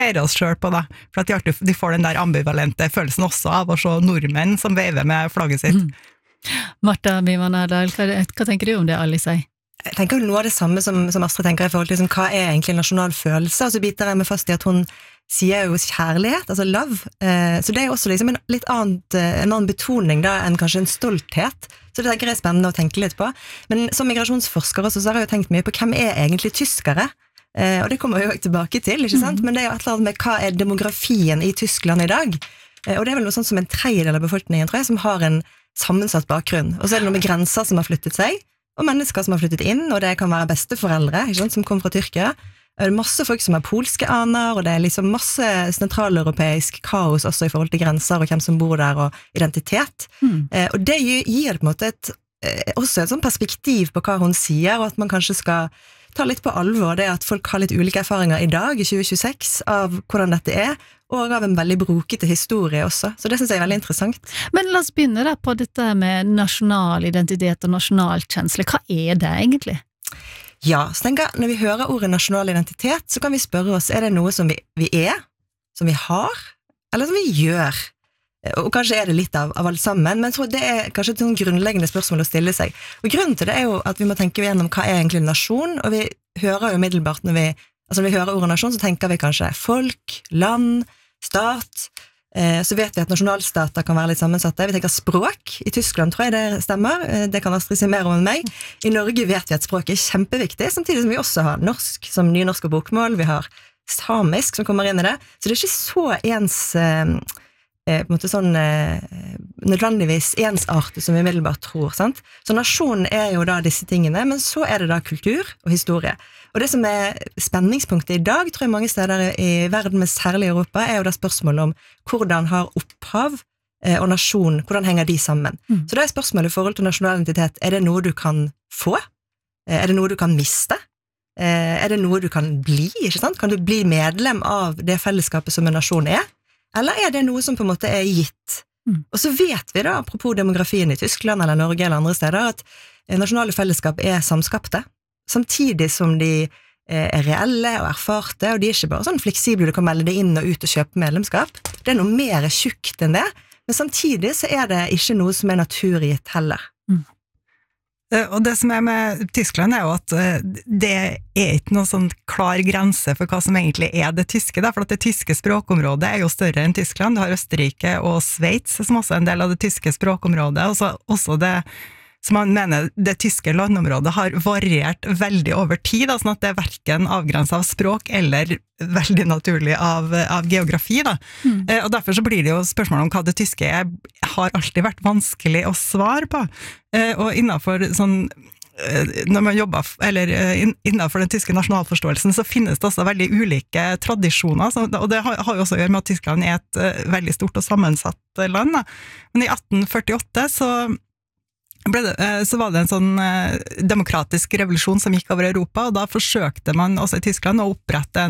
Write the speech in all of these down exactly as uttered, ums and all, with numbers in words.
feirer oss selv på da, for at de, alltid, de får den der ambivalente følelsen også av å se nordmenn som veiver med flagget sitt. Mm. Martha Byman Erdal, hva, hva tenker du om det Alice sier? Jeg tenker jo noe av det samme som, som Astrid tenker i forhold til liksom, hva er egentlig nasjonal følelse, og så biter jeg meg fast i at hun sier jo kjærlighet, altså love, eh, så det er jo også liksom en litt annet, en annen betoning da enn kanskje en stolthet, så det tenker jeg er spennende å tenke litt på. Men som migrasjonsforsker også, så har jeg jo tenkt mye på hvem er egentlig tyskere, eh, og det kommer jeg jo tilbake til, ikke sant? Mm. Men det er jo et eller annet med hva er demografien i Tyskland i dag, eh, og det er vel noe sånt som en tredjedel av befolkningen, tror jeg, som har en sammensatt bakgrunn, og så er det noe med grenser som har flyttet seg, og mennesker som har flyttet inn, og det kan være besteforeldre, ikke sant, som kommer fra Tyrkia. Det er masse folk som er polske aner, og det er liksom masse sentraleuropeisk kaos også i forhold til grenser, og hvem som bor der, og identitet. Mm. Eh, og det gir på en måte et, eh, også et sånn perspektiv på hva hun sier, og at man kanskje skal ta litt på alvor det at folk har litt ulike erfaringer i dag, i tjue tjueseks, av hvordan dette er, og av en veldig brokete historie også. Så det synes jeg er veldig interessant. Men la oss begynne da på dette med nasjonal identitet og nasjonalkjensle. Hva er det egentlig? Ja, så tenker jeg, når vi hører ordet nasjonal identitet, så kan vi spørre oss, er det noe som vi, vi er, som vi har, eller som vi gjør? Og kanskje er det litt av, av alt sammen, men jeg tror det er kanskje et sånn grunnleggende spørsmål å stille seg. Og grunnen til det er jo at vi må tenke gjennom hva er egentlig nasjon, og vi hører jo umiddelbart når vi, altså når vi hører ordet nasjon, så tenker vi kanskje folk, land, stat, eh, så vet vi at nasjonalstater kan være litt sammensatte. Vi tenker språk. I Tyskland tror jeg det stemmer. Det kan Astrid si mer om enn meg. I Norge vet vi at språk er kjempeviktig, samtidig som vi også har norsk som nynorsk og bokmål. Vi har samisk som kommer inn i det. Så det er ikke så ens, eh, på en måte sånn, eh, nødvendigvis ensartet som vi middelbart tror, sant? Så nasjonen er jo da disse tingene, men så er det da kultur og historie. Og det som er spenningspunktet i dag, tror jeg mange steder i verden, men særlig i Europa, er jo da spørsmålet om hvordan har opphav og nasjon, hvordan henger de sammen? Mm. Så da er spørsmålet i forhold til nasjonal identitet, er det noe du kan få? Er det noe du kan miste? Er det noe du kan bli, ikke sant? Kan du bli medlem av det fellesskapet som en nasjon er? Eller er det noe som på en måte er gitt? Mm. Og så vet vi da, apropos demografien i Tyskland eller Norge eller andre steder, at nasjonale fellesskap er samskapte, samtidig som de er reelle og erfarte, og de er ikke bare sånn fleksible, du kan melde deg inn og ut og kjøpe medlemskap. Det er noe mer tjukt enn det, men samtidig så er det ikke noe som er naturgitt heller. Mm. Og det som er med Tyskland er jo at det er ikke noen sånn klar grense for hva som egentlig er det tyske, for at det tyske språkområdet er jo større enn Tyskland. Du har Østerrike og Sveits som også er en del av det tyske språkområdet, og så også det som man mener det tyske landområdet har variert veldig over tid, da, sånn at det er hverken avgrenset av språk eller veldig naturlig av, av geografi. Da. Mm. Eh, og derfor så blir det jo spørsmål om hva det tyske er, har alltid vært vanskelig å svare på. Eh, og innenfor sånn, eh, når man jobber, eller eh, innenfor den tyske nasjonalforståelsen, så finnes det også veldig ulike tradisjoner, så, og det har, har jo også å gjøre med at Tyskland er et uh, veldig stort og sammensatt land. Da. Men i atten førtiåtte så ble det, så var det en sånn demokratisk revolusjon som gikk over Europa, og da forsøkte man også i Tyskland å opprette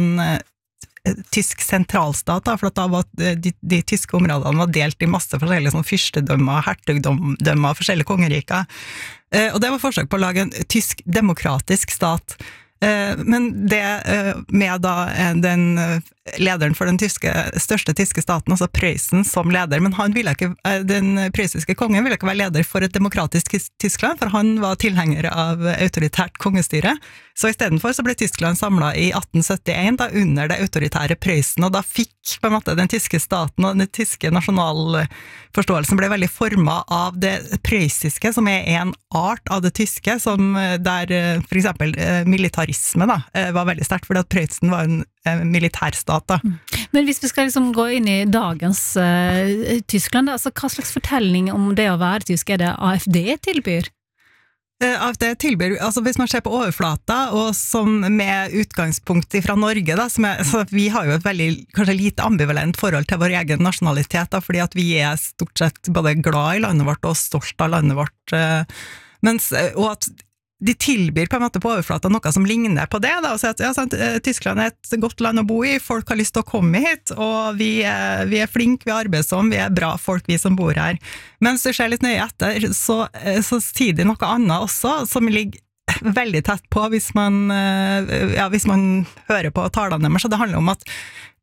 en tysk sentralstat, da, for at da var de, de tyske områdene var delt i masse forskjellige sånn fyrstedømmer, hertugdømmer, forskjellige kongeriker. Og det var forsøk på å lage en tysk demokratisk stat. Men det med da den lederen for den tyske, største tyske staten, altså Prøysen som leder, men han ville ikke, den prøysiske kongen ville ikke være leder for et demokratisk Tyskland, for han var tilhenger av autoritært kongestyre. Så i stedet for så ble Tyskland samlet i atten syttien da, under det autoritære Prøysen, og da fikk på en måte den tyske staten og den tyske nasjonalforståelsen ble veldig formet av det prøysiske, som er en art av det tyske, som der for eksempel militarisme da, var veldig sterkt, fordi at Prøysen var en militærstat da. Men hvis vi skal liksom gå inn i dagens uh, Tyskland, da, altså hva slags fortelling om det å være tysk er det A F D tilbyr? Uh, A F D tilbyr, altså hvis man ser på overflata, og som med utgangspunkt fra Norge, da, som er, så vi har jo et veldig, kanskje lite ambivalent forhold til vår egen nasjonalitet, da, fordi at vi er stort sett både glad i landet vårt og stolt av landet vårt, uh, mens, og at de tilbyr på en måte på overflata noe som ligner på det, da, og sier at ja, sant, Tyskland er et godt land å bo i, folk har lyst til å komme hit, og vi er, vi er flinke, vi er arbeidsomme, vi er bra folk, vi som bor her. Men hvis du ser litt nøye etter, så, så sier de noe annet også, som ligger veldig tett på hvis man, ja, hvis man hører på talene deres, så det handler om at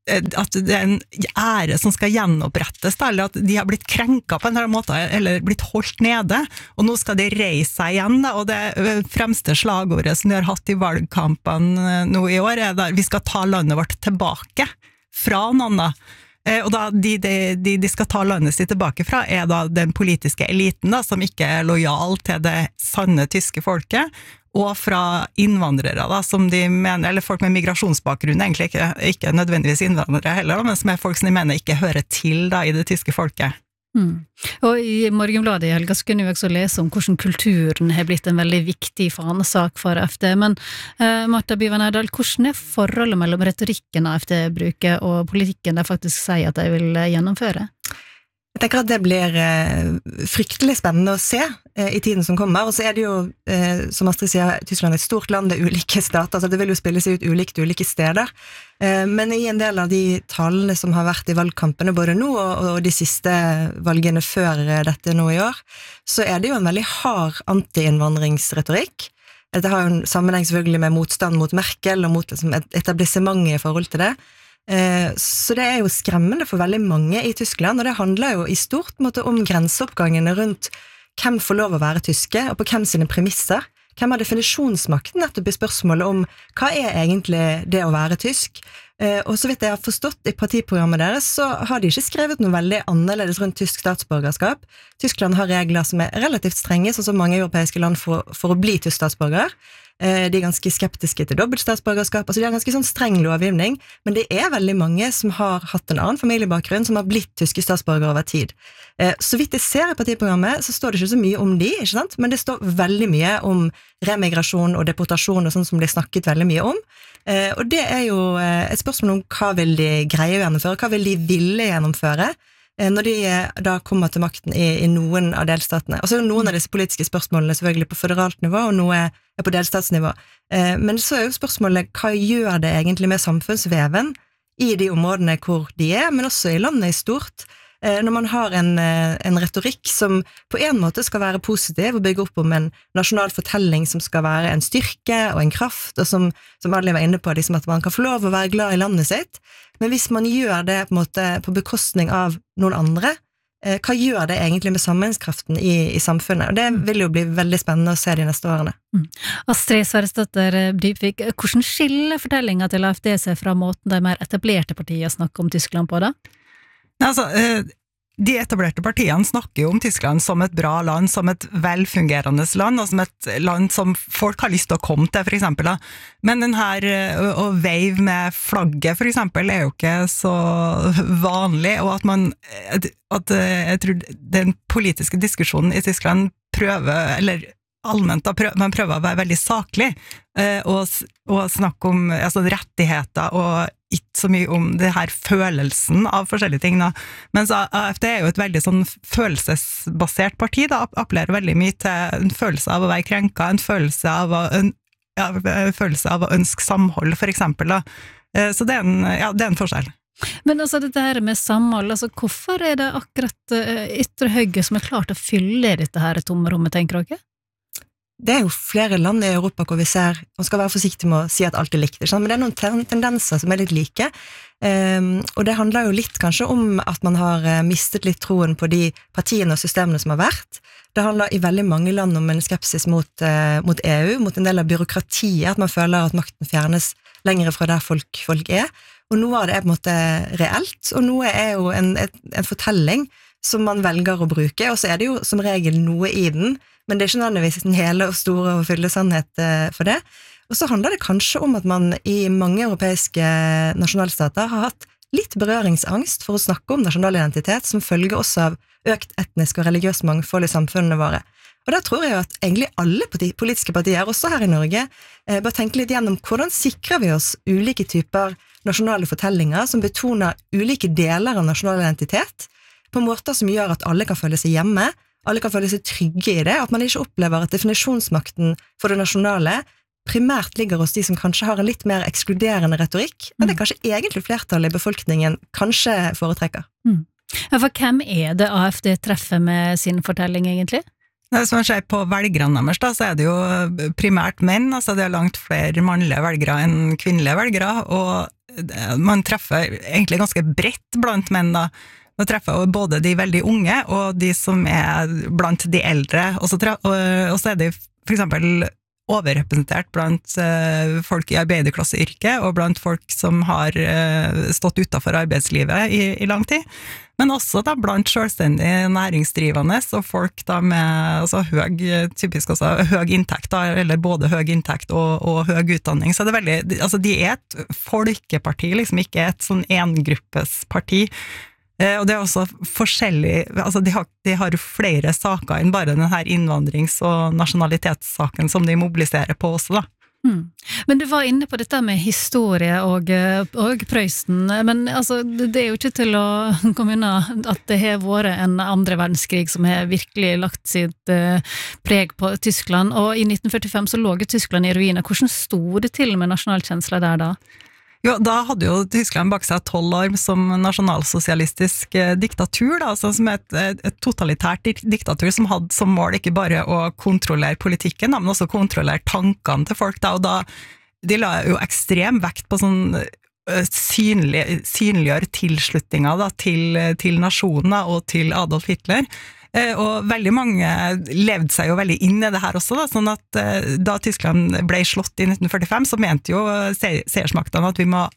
at det er en ære som skal gjenopprettes, eller at de har blitt krenket på en eller annen måte, eller blitt holdt nede, og nå skal de reise seg igjen, da, og det fremste slagordet som de har hatt i valgkampen nå i år, er at vi skal ta landet vårt tilbake fra noen da. Og da de, de, de, de skal ta landet sitt tilbake fra, er da den politiske eliten da, som ikke er lojal til det sanne tyske folket, og fra innvandrere da, som de mener, eller folk med migrasjonsbakgrunn, egentlig ikke, ikke nødvendigvis innvandrere heller, da, men som er folk som de mener ikke hører til da, i det tyske folket. Mm. Og i Morgenbladet i helga så kunne vi også lese om hvordan kulturen har blitt en veldig viktig fanesak for A F D, men uh, Martha Byven Erdal, hvordan er forholdet mellom retorikken A F D bruker og politikken de faktisk sier at de vil gjennomføre? Jeg tenker at det blir eh, fryktelig spennende å se eh, i tiden som kommer, og så er det jo, eh, som Astrid sier, Tyskland er et stort land, det er ulike stater, så det vil jo spille seg ut ulikt ulike steder, eh, men i en del av de talene som har vært i valgkampene, både nå og, og de siste valgene før dette nå i år, så er det jo en veldig hard anti-innvandringsretorikk. Det har jo en sammenheng selvfølgelig med motstand mot Merkel og mot liksom, etablissementet i forhold til det. Så det er jo skremmende for veldig mange i Tyskland, og det handler jo i stort måte om grenseoppgangene rundt hvem får lov å være tyske, og på hvem sine premisser. Hvem har definisjonsmakten nettopp i spørsmålet om hva er egentlig det å være tysk? Og så vidt jeg har forstått i partiprogrammet deres, så har de ikke skrevet noe veldig annerledes rundt tysk statsborgerskap. Tyskland har regler som er relativt strenge, sånn som mange europeiske land for, for å bli tysk statsborger. De er ganske skeptiske til dobbeltstatsborgerskap, altså de har ganske sånn streng lovgivning, men det er veldig mange som har hatt en annen familiebakgrunn, som har blitt tyske statsborgere over tid. Så vidt jeg ser i partiprogrammet, så står det ikke så mye om de, ikke sant? Men det står veldig mye om remigrasjon og deportasjon og sånn som de snakket veldig mye om, og det er jo et spørsmål om hva vil de greie å gjennomføre, hva vil de ville gjennomføre, når de da kommer til makten i, i noen av delstatene. Og så er jo noen av disse politiske spørsmålene selvfølgelig på føderalt nivå, og noe er på delstatsnivå. Men så er jo spørsmålet, hva gjør det egentlig med samfunnsveven i de områdene hvor de er, men også i landet i stort? Når man har en, en retorikk som på en måte skal være positiv og bygge opp om en nasjonal fortelling som skal være en styrke og en kraft, og som, som alle var inne på, liksom at man kan få lov å være glad i landet sitt, men hvis man gjør det på, en måte, på bekostning av noen andre, hva gjør det egentlig med sammenhetskraften i, i samfunnet? Og det vil jo bli veldig spennende å se de neste årene. Mm. Astrid Sverresdatter Dybvik, hvordan skiller fortellinga til A F D seg fra måten de mer etablerte partiene snakker om Tyskland på da? Altså, de etablerte partiene snakker jo om Tyskland som et bra land, som et velfungerende land, og som et land som folk har lyst til å komme til, for eksempel. Men den her å wave med flagget, for eksempel, er jo ikke så vanlig, og at man, at jeg tror den politiske diskusjonen i Tyskland prøver, eller allment da, prøver, man prøver å være veldig saklig, og, og snakke om altså, rettigheter, og ikke så mye om det her følelsen av forskjellige ting da. Mens A F D er jo et veldig sånn følelsesbasert parti da, appellerer veldig mye til en følelse av å være krenket, en følelse av å, en, ja, en følelse av å ønske samhold for eksempel da. Så det er en, ja, det er en forskjell. Men altså dette her med samhold, altså hvorfor er det akkurat ytre høyre som er klart å fylle dette her tomrommet, tenker dere? Det er jo flere land i Europa hvor vi ser, man skal være forsiktig med å si at alt er likt, men det er noen tendenser som er litt like, um, og det handler jo litt kanskje om at man har mistet litt troen på de partiene og systemene som har vært. Det handler i veldig mange land om en skepsis mot, uh, mot E U, mot en del av byråkratiet, at man føler at makten fjernes lengre fra der folk, folk er, og noe av det er på en måte reelt, og noe er jo en, en, en fortelling som man velger å bruke, og så er det jo som regel noe i den, men det er ikke nødvendigvis en hele og store og fylle sannhet for det. Og så handler det kanskje om at man i mange europeiske nasjonalstater har hatt litt berøringsangst for å snakke om nasjonal identitet, som følger også av økt etnisk og religiøst mangfold i samfunnene våre. Og da tror jeg at egentlig alle politiske partier, også her i Norge, bør tenke litt gjennom hvordan sikrer vi oss ulike typer nasjonale fortellinger som betoner ulike deler av nasjonal identitet, på måter som gjør at alle kan føle seg hjemme, alle kan føle seg trygge i det, at man ikke opplever at definisjonsmakten for det nasjonale primært ligger hos de som kanskje har en litt mer ekskluderende retorikk, men det er kanskje egentlig flertallet i befolkningen kanskje foretrekker. Mm. Ja, for hvem er det A F D treffer med sin fortelling egentlig? Hvis man ser på velgerne deres da, så er det jo primært menn, altså det er langt flere mannlige velgere enn kvinnelige velgere, og man treffer egentlig ganske bredt blant menn da. Man treffer både de veldig unge og de som er blant de eldre, og så, tref, og, og så er de for eksempel overrepresentert blant uh, folk i arbeiderklasseyrket og blant folk som har uh, stått utenfor arbeidslivet i, i lang tid, men også da blant selvstendig næringsdrivende og folk da med altså, høy, typisk også, høy inntekt, da, eller både høy inntekt og, og høy utdanning. Så det er veldig, altså, de er et folkeparti, liksom ikke et sånn engruppes parti. Og det er også forskjellig, altså de har, de har jo flere saker enn bare denne innvandrings- og nasjonalitetssaken som de mobiliserer på også da. Mm. Men du var inne på dette med historie og, og Prøysen, men altså, det er jo ikke til å komme unna at det har vært en andre verdenskrig som har virkelig lagt sitt uh, preg på Tyskland, og i nitten førtifem så lå Tyskland i ruiner. Hvordan stod det til med nasjonalkjensla der da? Jo, da hadde jo Tyskland bak seg tolv år som nasjonalsosialistisk eh, diktatur, da, altså som et, et totalitært diktatur som hadde som mål ikke bare å kontrollere politikken, da, men også kontrollere tankene til folk. Da, og da, de la jo ekstrem vekt på sånn synlig, synliggjøre tilslutninger da, til, til nasjonen og til Adolf Hitler. Og veldig mange levde seg jo veldig inn i det her også, da, sånn at da Tyskland ble slått i nitten førtifem, så mente jo seiersmaktene at vi må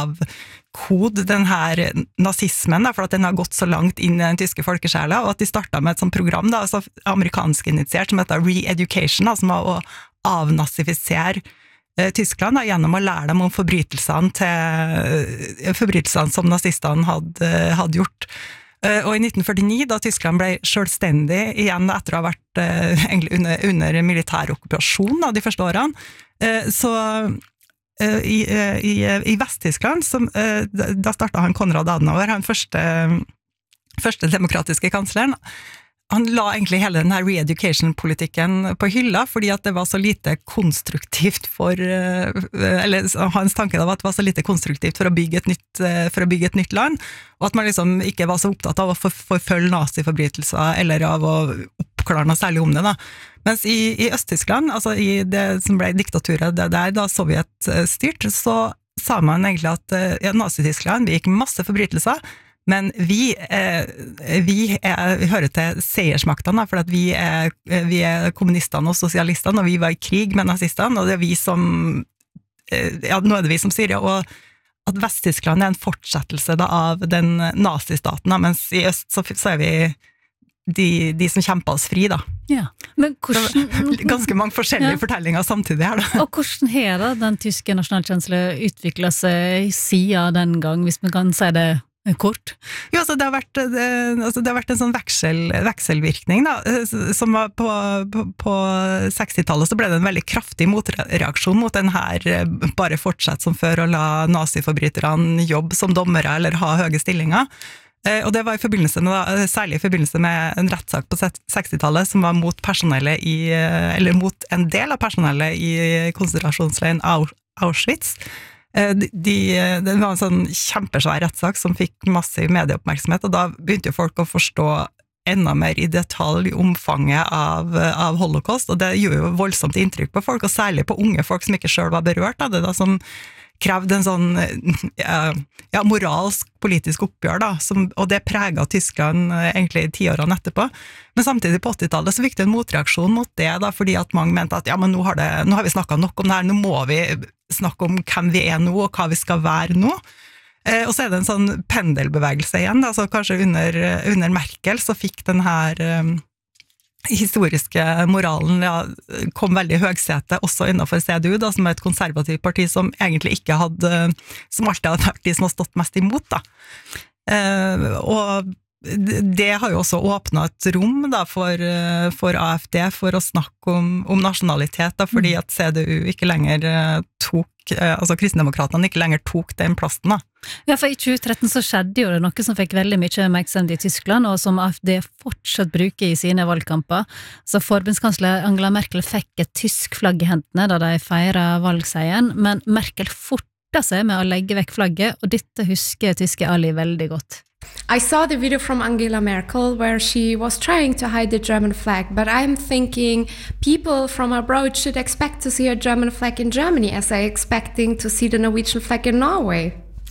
avkode den her nazismen, da, for at den har gått så langt inn i den tyske folkesjela, og at de startet med et sånt program, da, altså amerikansk initiert, som heter Re-Education, da, som var å avnazifisere Tyskland, da, gjennom å lære dem om forbrytelsene, til, forbrytelsene som nazistene hadde, hadde gjort. Og i nitten førtini, da Tyskland ble selvstendig igjen etter å ha vært eh, under, under militær okkupasjon da, de første årene, eh, så eh, i, i, i Vest-Tyskland, som, eh, da startet han Konrad Adenauer, han første, første demokratiske kansleren. Han la egentlig hele denne re-education-politikken på hylla, fordi at det var så lite konstruktivt for, eller hans tanke da var at det var så lite konstruktivt for å bygge et nytt, for å bygge et nytt land, og at man liksom ikke var så opptatt av å forfølge naziforbrytelser, eller av å oppklare noe særlig om det da. Mens i, i Øst-Tyskland, altså i det som ble diktaturet det der, da Sovjet styrt, så sa man egentlig at ja, Nazi-Tyskland begikk masse forbrytelser, men vi, eh, vi, er, vi hører til seiersmaktene, for at vi er, vi er kommunistene og sosialistene, og vi var i krig med nazistene, og det er vi som, eh, ja, nå er det vi som sier, og at Vest-Tyskland er en fortsettelse da, av den nazistaten, da, mens i øst så, så er vi de, de som kjemper oss fri, da. Ja, men hvordan... Ganske mange forskjellige ja. fortellinger samtidig her, da. Og hvordan har da den tyske nasjonalkjenslen utviklet seg siden den gang, hvis man kan si det kort? Jo, altså det har vært, det, altså det har vært en sånn veksel, vekselvirkning da, som var på, på, på sekstitallet så ble det en veldig kraftig motreaksjon mot den her bare fortsett som før å la naziforbryterne jobbe som dommere eller ha høye stillinger. Og det var i forbindelse med, da, særlig i forbindelse med en rettssak på sekstitallet som var mot personellet i, eller mot en del av personellet i konsentrasjonsleiren Auschwitz. De, de, det var en sånn kjempesvær rettssak som fikk massiv medieoppmerksomhet, og da begynte jo folk å forstå enda mer i detalj omfanget av, av holocaust, og det gjorde jo voldsomt inntrykk på folk, og særlig på unge folk som ikke selv var berørt av det, da, som krevde en sånn ja, ja, moralsk politisk oppgjør, da, som, og det preget Tyskland egentlig i tiårene etterpå. Men samtidig på åttitallet så fikk det en motreaksjon mot det, da, fordi at mange mente at ja, men nå har, det, nå har vi snakket nok om det her, nå må vi snakke om hvem vi er nå, og hva vi skal være nå. Eh, og så er det en sånn pendelbevegelse igjen, da, så kanskje under, under Merkel så fikk den her eh, historiske moralen ja, kom veldig høgsete også innenfor C D U, da, som er et konservativt parti som egentlig ikke hadde, som alltid hadde vært de som har stått mest imot. Da. Eh, og det har jo også åpnet et rom da, for, for A F D for å snakke om, om nasjonalitet, da, fordi at C D U ikke lenger tok, altså kristendemokratene ikke lenger tok den plassen. Da. Ja, for i tjue tretten så skjedde jo det noe som fikk veldig mye oppmerksomhet i Tyskland, og som A F D fortsatt bruker i sine valgkamper. Så forbundskansler Angela Merkel fikk et tysk flagg i hendene da de feiret valgseieren, men Merkel forta seg med å legge vekk flagget, og dette husker tyske Ali veldig godt. I saw the video from Angela Merkel where she was trying to hide the German flag, but I'm thinking people from abroad should expect to see a German flag in Germany as they're expecting to see the Norwegian flag in Norway.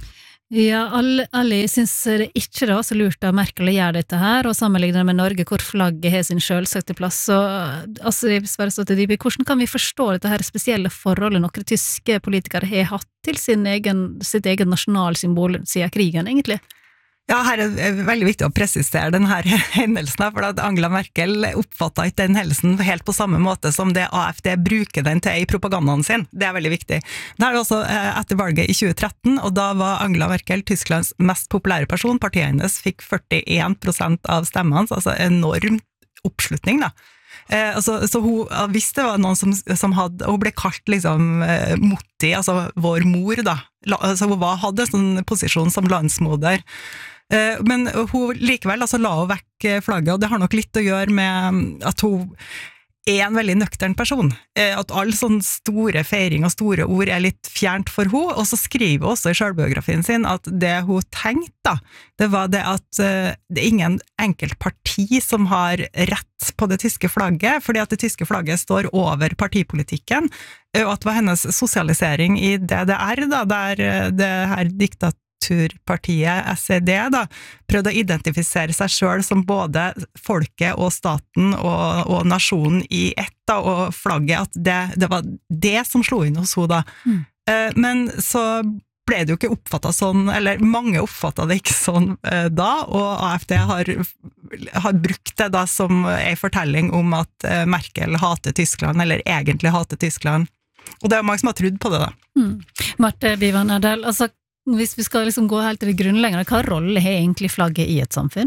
Ja, alle, alle synes det ikke det var så lurt av Merkel å gjøre dette her, og sammenligne det med Norge, hvor flagget har sin selvsagte plass. Så, altså, Sverre Støtte-Dyby, hvordan kan vi forstå dette her spesielle forholdet noen tyske politikere har hatt til sin egen, sitt egen nasjonalsymbol siden krigen, egentlig? Ja, her er det veldig viktig å presisere denne hendelsen, for at Angela Merkel oppfattet ikke den hendelsen helt på samme måte som det A F D bruker den til i propagandaen sin. Det er veldig viktig. Det er også etter valget i tjue tretten, og da var Angela Merkel Tysklands mest populære person. Partiet hennes fikk førtien prosent av stemmene, altså enorm oppslutning da. Eh, altså, så hun visste det var noen som, som hadde, hun ble kalt liksom eh, Motti, altså vår mor da. La, altså, hun var, hadde en sånn posisjon som landsmoder. Eh, men hun likevel altså, la hun vekk flagget, og det har nok litt å gjøre med at hun er en veldig nøktern person. Eh, at all sånn store feiring og store ord er litt fjernt for henne, og så skriver hun også i selvbiografien sin at det hun tenkte da, det var det at eh, det er ingen enkelt parti som har rett på det tyske flagget, fordi at det tyske flagget står over partipolitikken, og at det var hennes sosialisering i D D R da, der det her diktat Turpartiet S E D da, prøvde å identifisere seg selv som både folket og staten og, og nasjonen i ett da, og flagget, at det, det var det som slo inn hos henne da. Mm. Eh, men så ble det jo ikke oppfattet sånn, eller mange oppfattet det ikke sånn eh, da, og A F D har, har brukt det da som en fortelling om at eh, Merkel hater Tyskland, eller egentlig hater Tyskland. Og det er mange som har trodd på det da. Mm. Marte Bivand Erdal, altså hvis vi skal liksom gå helt til det grunnleggende, hva rolle har egentlig flagget i et samfunn?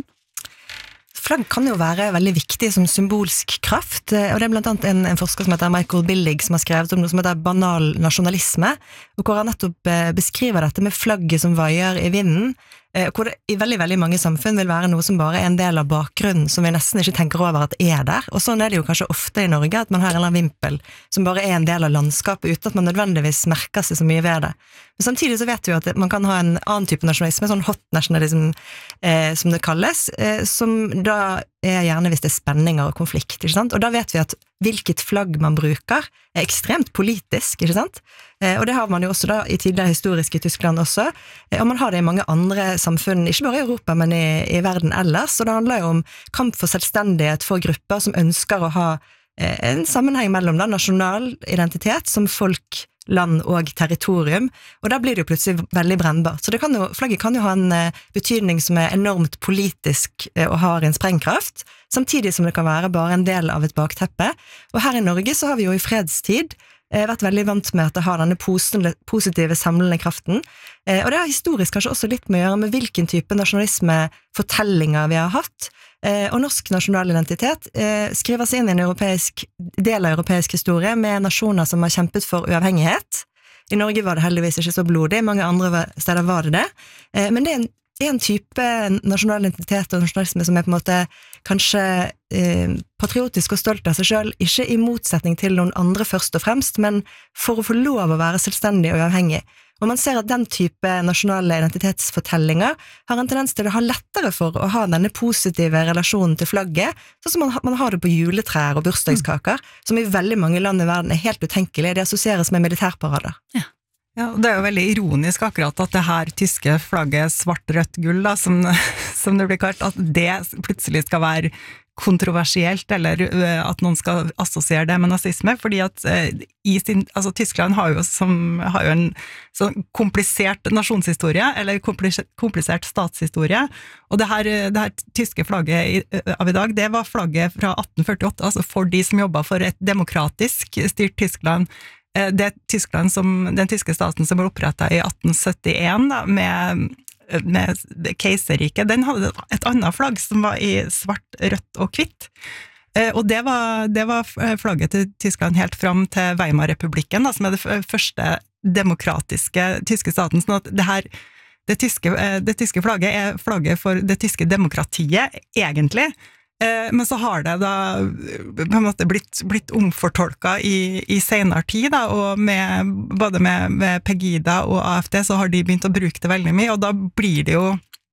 Flagg kan jo være veldig viktig som symbolsk kraft, og det er blant annet en, en forsker som heter Michael Billig som har skrevet om noe som heter banal nasjonalisme, og hvor han nettopp beskriver dette med flagget som vaier i vinden, hvor det i veldig, veldig mange samfunn vil være noe som bare er en del av bakgrunnen, som vi nesten ikke tenker over at er der, og sånn er det jo kanskje ofte i Norge, at man har en eller annen vimpel som bare er en del av landskapet, uten at man nødvendigvis merker seg så mye ved det. Men samtidig så vet vi jo at man kan ha en annen type nasjonalisme, sånn hot nationalism, eh, som det kalles, eh, som da er gjerne hvis det er spenninger og konflikt, ikke sant? Og da vet vi at hvilket flagg man bruker er ekstremt politisk, ikke sant? Eh, og det har man jo også da i tidligere historisk i Tyskland også, eh, og man har det i mange andre samfunn, ikke bare i Europa, men i, i verden ellers, og det handler jo om kamp for selvstendighet for grupper som ønsker å ha eh, en sammenheng mellom da, nasjonal identitet som folk, land og territorium, og da blir det jo plutselig veldig brennbart. Så det kan jo, flagget kan jo ha en uh, betydning som er enormt politisk uh, og har en sprengkraft, samtidig som det kan være bare en del av et bakteppe. Og her i Norge så har vi jo i fredstid uh, vært veldig vant med at det har denne positive samlende kraften, uh, og det har historisk kanskje også litt med å gjøre med hvilken type nasjonalisme-fortellinger vi har hatt, uh, og norsk nasjonal identitet uh, skriver seg inn i en europeisk, del av europeisk historie med nasjoner som har kjempet for uavhengighet. I Norge var det heldigvis ikke så blodig, mange andre steder var det det, uh, men det er en Det er en type nasjonal identitet og nasjonalisme som er på en måte kanskje eh, patriotisk og stolt av seg selv, ikke i motsetning til noen andre først og fremst, men for å få lov å være selvstendig og uavhengig. Og man ser at den type nasjonale identitetsfortellinger har en tendens til å ha lettere for å ha denne positive relasjonen til flagget, sånn som man, man har det på juletrær og bursdagskaker, som i veldig mange land i verden er helt utenkelig. Det assosieres med militærparader. Ja. Ja, det er jo veldig ironisk akkurat at det her tyske flagget svart, rødt, gull da, som, som det blir kalt, at det plutselig skal være kontroversielt, eller at noen skal assosiere det med nazisme, fordi at i sin, altså Tyskland har jo, som, har jo en sånn komplisert nasjonshistorie, eller komplisert, komplisert statshistorie, og det her, det her tyske flagget i, av i dag, det var flagget fra atten førtiåtte, altså for de som jobbet for et demokratisk styrt Tyskland. Det Tyskland som, den tyske staten som ble opprettet i atten syttien da, med, med keiserriket, den hadde et annet flagg som var i svart, rødt og hvitt. Og det var, det var flagget til Tyskland helt fram til Weimar-republikken, da, som er det første demokratiske tyske staten. Sånn at det her, det tyske, det tyske flagget er flagget for det tyske demokratiet, egentlig. Men så har det da på en måte blitt, blitt omfortolket i, i senere tid da, og med, både med, med Pegida og A F D så har de begynt å bruke det veldig mye, og da blir det jo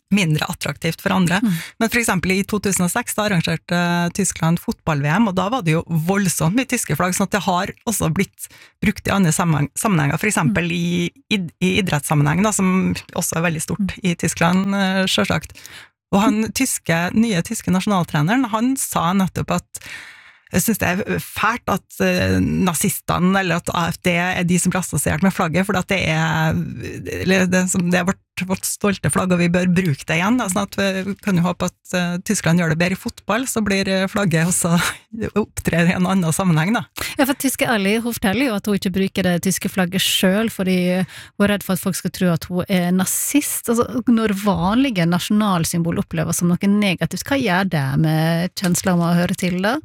mindre attraktivt for andre. Mm. Men for eksempel i to tusen og seks da arrangerte Tyskland fotball-V M, og da var det jo voldsomt mye tyske flagg, sånn at det har også blitt brukt i andre sammenhenger, for eksempel mm. i, i, i idrettssammenheng, da, som også er veldig stort i Tyskland, selvsagt. Og han tyske, nye tyske nasjonaltreneren, han sa nettopp at jeg synes det er fælt at uh, nazistene, eller at A F D er de som blir assosiert med flagget, for at det er, eller det, som, det er vårt, vårt stolte flagg, og vi bør bruke det igjen, da, sånn at vi kan jo håpe at uh, Tyskland gjør det bedre i fotball, så blir flagget også opptrer i en annen sammenheng, da. Ja, for tyske Ellie, hun forteller jo at hun ikke bruker det tyske flagget selv, fordi hun er redd for at folk skal tro at hun er nazist. Altså, når vanlige nasjonalsymbol oppleves som noe negativt, hva gjør det med kjensler om å høre til da?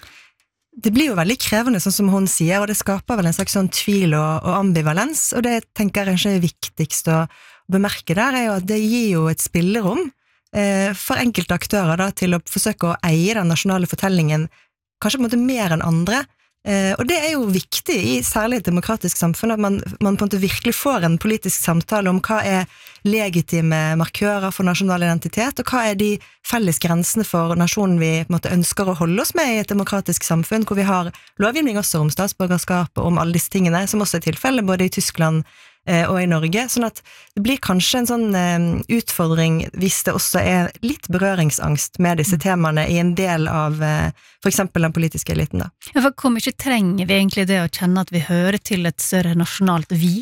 Det blir jo veldig krevende, sånn som hun sier, og det skaper vel en slags sånn tvil og, og ambivalens, og det tenker jeg kanskje er viktigst å bemerke der, er jo at det gir jo et spillerom eh, for enkelte aktører da, til å forsøke å eie den nasjonale fortellingen, kanskje på en måte mer enn andre, eh, og det er jo viktig i særlig et demokratisk samfunn, at man, man på en måte virkelig får en politisk samtale om hva er legitime markører for nasjonal identitet, og hva er de felles grensene for nasjonen vi på en måte ønsker å holde oss med i et demokratisk samfunn, hvor vi har lovgivning også om statsborgerskap og om alle disse tingene, som også er tilfellet både i Tyskland eh, og i Norge, sånn at det blir kanskje en sånn eh, utfordring hvis det også er litt berøringsangst med disse temaene i en del av eh, for eksempel den politiske eliten da. Ja, for hvor mye trenger vi egentlig det å kjenne at vi hører til et større nasjonalt vi?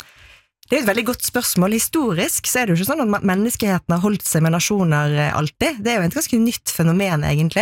Det er et veldig godt spørsmål. Historisk så er det jo ikke sånn at menneskeheten har holdt seg med nasjoner alltid. Det er jo et ganske nytt fenomen egentlig.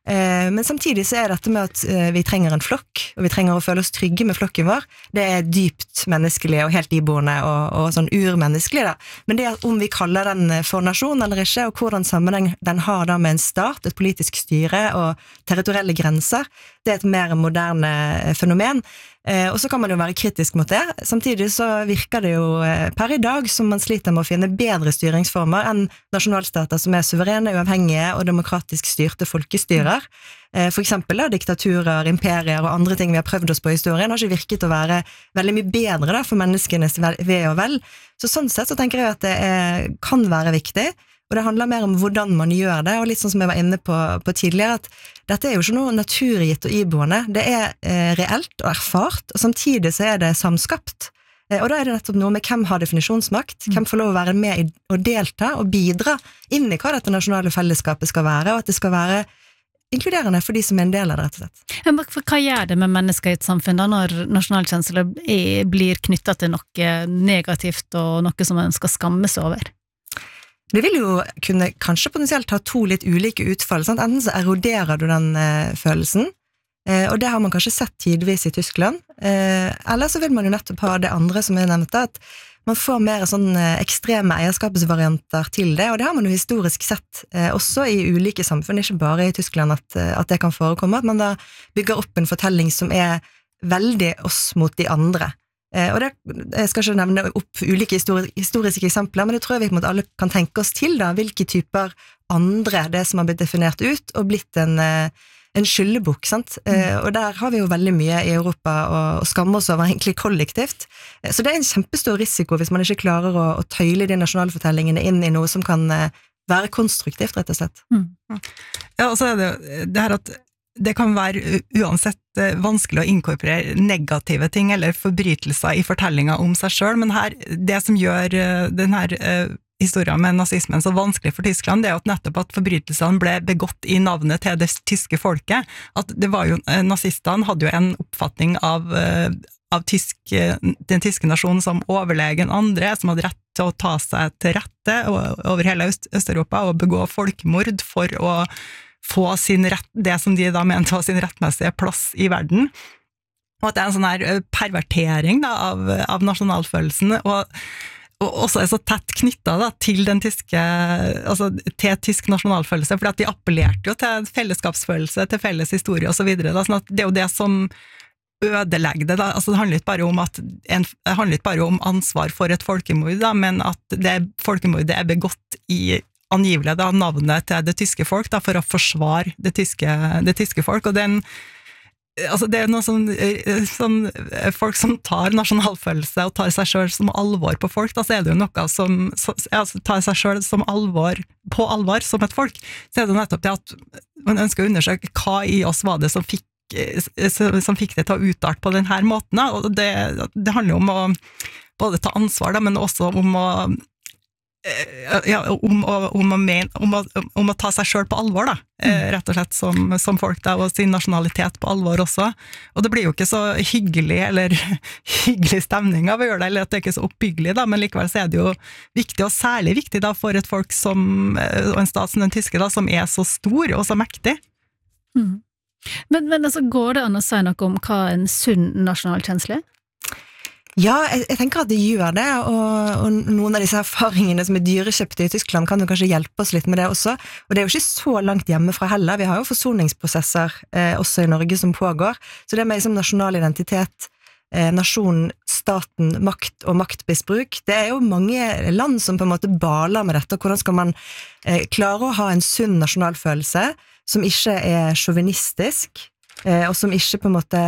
Men samtidig så er dette med at vi trenger en flokk, og vi trenger å føle oss trygge med flokken vår, det er dypt menneskelig og helt iboende og, og sånn urmenneskelig da. Men det at om vi kaller den for nasjon eller ikke, og hvordan sammenheng den har da med en stat, et politisk styre og territorielle grenser, det er et mer moderne fenomen. Eh, og så kan man jo være kritisk mot det. Samtidig så virker det jo eh, per i dag som man sliter med å finne bedre styringsformer enn nasjonalstater som er suverene, uavhengige og demokratisk styrte folkestyrer. Eh, for eksempel da, diktaturer, imperier og andre ting vi har prøvd oss på i historien har ikke virket å være veldig mye bedre da, for menneskenes ve og vel. Så sånn sett så tenker jeg at det er, kan være viktig. Og det handler mer om hvordan man gjør det, og litt sånn som jeg var inne på, på tidligere, at dette er jo ikke noe naturgitt og iboende, det er eh, reelt og erfart, og samtidig så er det samskapt. Eh, og da er det nettopp noe med hvem har definisjonsmakt, hvem får lov å være med i, og delta og bidra inn i hva dette nasjonale fellesskapet skal være, og at det skal være inkluderende for de som er en del av det, rett og slett. For hva gjør det med mennesker i et samfunn da, når nasjonalkjensler blir knyttet til noe negativt og noe som man skal skamme seg over? Det vil jo kunne kanskje potensielt ha to litt ulike utfall, sant? Enten så eroderer du den eh, følelsen, eh, og det har man kanskje sett tidvis i Tyskland, eh, eller så vil man jo nettopp ha det andre som jeg nevnte, at man får mer sånn eh, ekstreme eierskapsvarianter til det, og det har man jo historisk sett eh, også i ulike samfunn, ikke bare i Tyskland at, at det kan forekomme, at man da bygger opp en fortelling som er veldig oss mot de andre. Eh, og det, jeg skal ikke nevne opp ulike histori- historiske eksempler, men det tror jeg vi på en måte alle kan tenke oss til da, hvilke typer andre det som har blitt definert ut og blitt en, en skyldebok, sant? Mm. Eh, og der har vi jo veldig mye i Europa å, å skamme oss over egentlig kollektivt. Eh, så det er en kjempestor risiko hvis man ikke klarer å, å tøyle de nasjonale fortellingene inn i noe som kan eh, være konstruktivt, rett og slett. Mm. Ja, og så er det jo det her at det kan være uansett vanskelig å inkorporere negative ting eller forbrytelser i fortellinger om seg selv, men her, det som gjør denne historien med nazismen så vanskelig for Tyskland, det er at nettopp at forbrytelsene ble begått i navnet til det tyske folket. At det var jo, nazistene hadde jo en oppfatning av, av tysk, den tyske nasjonen som overlegen andre, som hadde rett til å ta seg til rette over hele Øst- Øst-Europa og begå folkemord for å få sin rett, det som de da mente var sin rettmessige plass i verden, og at det er en sånn her pervertering da, av, av nasjonalfølelsen, og, og også er så tett knyttet da, til den tyske, altså til tysk nasjonalfølelse, for at de appellerte jo til fellesskapsfølelse, til felles historie og så videre, da, sånn at det er jo det som ødelegger det, da. Altså det handler ikke bare om at en, det handler ikke bare om ansvar for et folkemord, da, men at det folkemordet er begått i angivelig da, navnet til det tyske folk da, for å forsvare det tyske, det tyske folk, og den, altså det er noe sånn, sånn folk som tar nasjonalfølelse og tar seg selv som alvor på folk, da så er det jo noe som altså, tar seg selv som alvor, på alvor som et folk, så er det nettopp det at man ønsker å undersøke hva i oss var det som fikk, som fikk det til å utarte på denne måten, da. Og det, det handler jo om å både ta ansvar, da, men også om å Ja, om, om, å men, om, å, om å ta seg selv på alvor da, mm. rett og slett som, som folk da, og sin nasjonalitet på alvor også, og det blir jo ikke så hyggelig eller hyggelig stemning av å gjøre det, eller at det er ikke så oppbyggelig da, men likevel så er det jo viktig, og særlig viktig da for et folk som, og en stat som den tyske da, som er så stor og så mektig. Mm. Men, men altså, går det an å si noe om hva en sunn nasjonalkjensle er? Ja, jeg, jeg tenker at det gjør det, og, og noen av disse erfaringene som er dyrekjøpte i Tyskland kan jo kanskje hjelpe oss litt med det også, og det er jo ikke så langt hjemmefra heller, vi har jo forsoningsprosesser eh, også i Norge som pågår, så det med liksom, nasjonal identitet, eh, nasjon, staten, makt og maktmisbruk, det er jo mange land som på en måte baler med dette, og hvordan skal man eh, klare å ha en sunn nasjonalfølelse som ikke er chauvinistisk, eh, og som ikke på en måte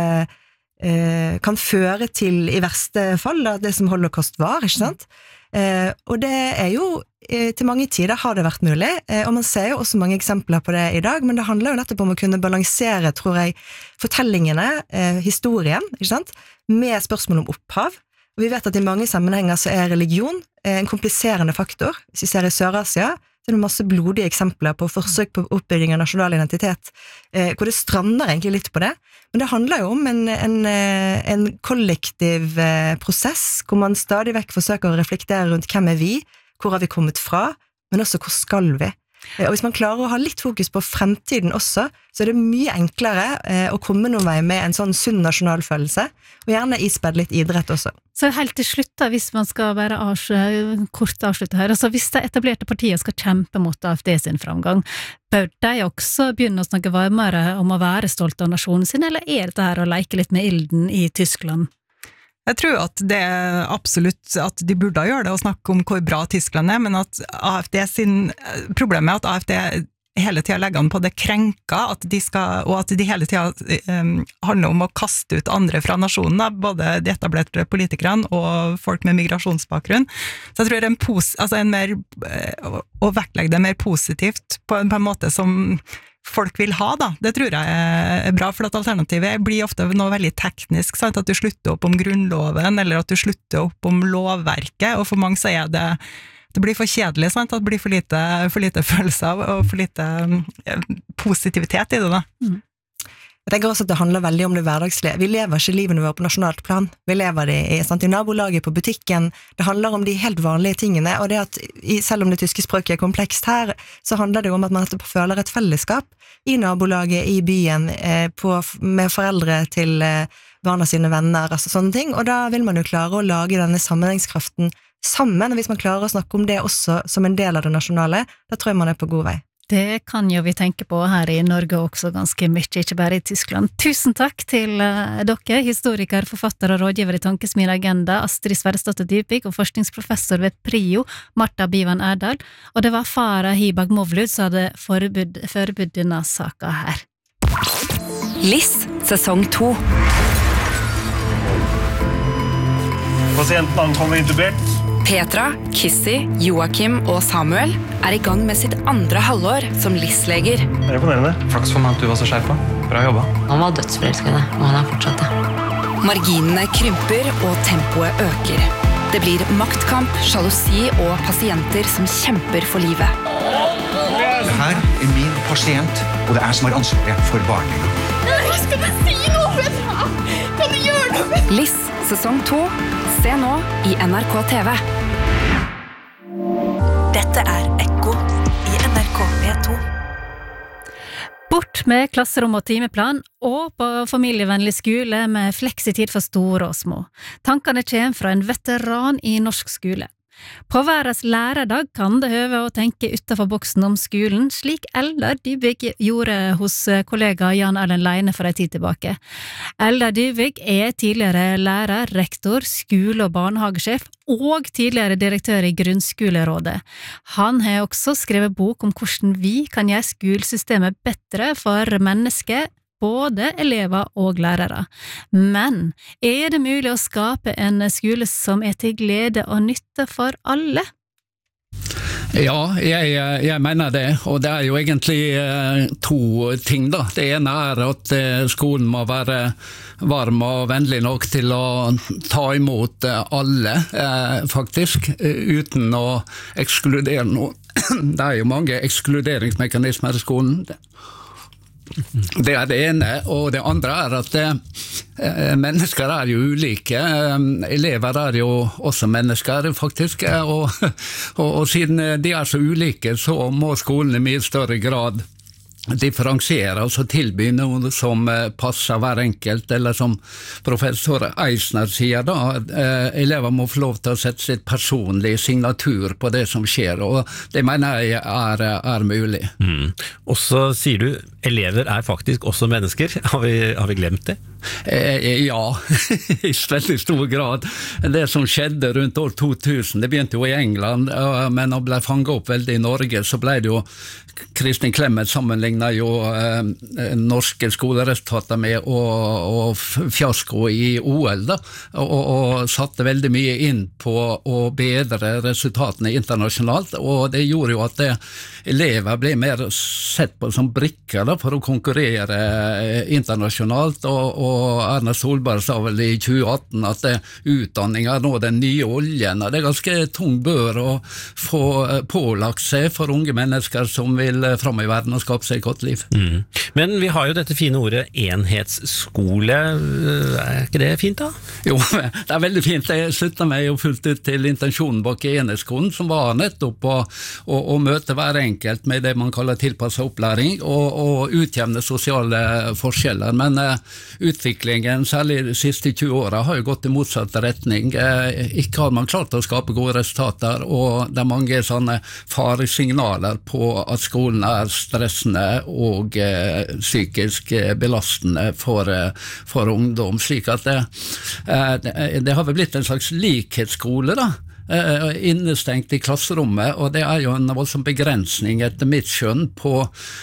kan føre til i verste fall da, det som holocaust var, ikke sant? Eh, og det er jo eh, til mange tider har det vært mulig, eh, og man ser jo også mange eksempler på det i dag, men det handler jo nettopp om å kunne balansere, tror jeg, fortellingene, eh, historien, ikke sant? Med spørsmål om opphav, og vi vet at i mange sammenhenger så er religion eh, en kompliserende faktor. Hvis vi ser i Sør-Asia, så er det masse blodige eksempler på forsøk på oppbygging av nasjonal identitet, eh, hvor det strander egentlig litt på det, men det handler jo om en, en, en kollektiv eh, prosess, hvor man stadig vekk forsøker å reflektere rundt hvem er vi, hvor har vi kommet fra, men også hvor skal vi. Eh, og hvis man klarer å ha litt fokus på fremtiden også, så er det mye enklere eh, å komme noen vei med en sånn sunn nasjonalfølelse, og gjerne ispedd litt idrett også. Så helt til slutt da, hvis man skal bare avslutte, kort avslutte her, altså hvis de etablerte partiene skal kjempe mot A F D sin framgang, bør de også begynne å snakke varmere om å være stolt av nasjonen sin, eller er dette her å leke litt med ilden i Tyskland? Jeg tror at det er absolutt at de burde gjøre det og snakke om hvor bra Tyskland er, men at A F D sin problem er at A F D hele tiden legger an på det krenka, at de skal, og at de hele tiden um, handler om å kaste ut andre fra nasjonen, både de etablerte politikerne og folk med migrasjonsbakgrunn. Så jeg tror det er en, pos, altså en mer, å vektlegge det mer positivt på en, på en måte som folk vil ha da, det tror jeg er bra, for at alternativet blir ofte noe veldig teknisk, sant? At du slutter opp om grunnloven, eller at du slutter opp om lovverket, og for mange så er det det blir for kjedelig, sant? At det blir for lite, for lite følelser og for lite eh, positivitet i det da. Mm. Jeg tenker også at det handler veldig om det hverdagslige. Vi lever ikke livene våre på nasjonalt plan. Vi lever det i, sant, i nabolaget, på butikken. Det handler om de helt vanlige tingene, og det at selv om det tyske språket er komplekst her, så handler det om at man føler et fellesskap i nabolaget, i byen, eh, på, med foreldre til eh, barna sine venner, altså sånne ting, og da vil man jo klare å lage denne sammenhengskraften sammen, og hvis man klarer å snakke om det også som en del av det nasjonale, da tror jeg man er på god vei. Det kan jo vi tenke på her i Norge også ganske mye, ikke bare i Tyskland. Tusen takk til uh, dere, historiker, forfatter og rådgiver i Tankesmien Agenda, Astrid Sverresdatter Dybvik, og forskningsprofessor ved PRIO, Marta Bivan Erdal, og det var Farah Hibag Movlud som hadde forbudt, forbudt denne saka her. Liss, sesong to. Pasienten ankommer intubert. Petra, Kissy, Joachim og Samuel er i gang med sitt andre halvår som Liss-leger. Det er imponerende. Flaks for meg at du var så skjerpa. Bra jobba. Han var dødsforelskende, og han er fortsatt det. Marginene krymper og tempoet øker. Det blir maktkamp, sjalusi og pasienter som kjemper for livet. Det her er min pasient, og det er jeg som har ansvaret for behandlingen. Nei, skal du si noe, Petra? Kan du gjøre noe? Liss, sesong to. Se nå i N R K T V. Dette er Ekko i N R K P to. Bort med klasserom og timeplan, og på familievennlig skole med fleksitid for store og små. Tankene kommer fra en veteran i norsk skole. På verdens lærerdag kan det høve å tenke utenfor boksen om skolen, slik Eldar Dybvik gjorde hos kollega Jan Erlend Leine for en tid tilbake. Eldar Dybvik er tidligere lærer, rektor, skole- og barnehagesjef, og tidligere direktør i Grunnskolerådet. Han har også skrevet bok om hvordan vi kan gjøre skolesystemet bedre for mennesker både elever og lærere. Men er det mulig å skape en skole som er til glede og nytte for alle? Ja, jeg, jeg mener det, og det er jo egentlig eh, to ting da. Det ene er at eh, skolen må være varm og vennlig nok til å ta imot eh, alle, eh, faktisk, uten å ekskludere noe. Det er jo mange ekskluderingsmekanismer i skolen. Det er det ene, og det andre er at eh, mennesker er jo ulike, eh, elever er jo også mennesker faktisk, eh, og, og, og siden de er så ulike så må skolen i mye større grad differensiere, altså tilby noe som passer hver enkelt, eller som professor Eisner sier da, eh, elever må få lov til å sette sitt personlige signatur på det som skjer, og det mener jeg er, er mulig. Mm. Og så sier du, elever er faktisk også mennesker, har vi, har vi glemt det? Eh, ja, i veldig stor grad. Det som skjedde rundt år to tusen, det begynte jo i England, men ble fanget opp veldig i Norge, så ble det jo Kristin Clemet sammenlignet jo eh, norske skoleresultater med og, og fiasko i O L da, og, og satte veldig mye inn på å bedre resultatene internasjonalt, og det gjorde jo at det, elever ble mer sett på som brikker da, for å konkurrere internasjonalt, og, og Erna Solberg sa vel i tjue atten at det, utdanning er nå den nye oljen, og det er ganske tung bør å få pålagt seg for unge mennesker som vil fram i verden og skape seg et godt liv. Mm. Men vi har jo dette fine ordet enhetsskole, er ikke det fint da? Jo, det er veldig fint. Jeg slutter meg jo fullt ut til intensjonen bak enhetsskolen, som var nettopp å, å, å møte hver enkelt med det man kaller tilpasset opplæring, og, og utjevne sosiale forskjeller. Men uh, utviklingen, særlig de siste tjue årene, har jo gått i motsatt retning. Uh, ikke har man klart å skape gode resultater, og det er mange sånne faresignaler på at skolen er stressende og eh, psykisk belastende for, for ungdom, slik at det, eh, det har vel blitt en slags likhetsskole da, innestengt i klasserommet, og det er jo en voldsom begrensning etter mitt skjønn på,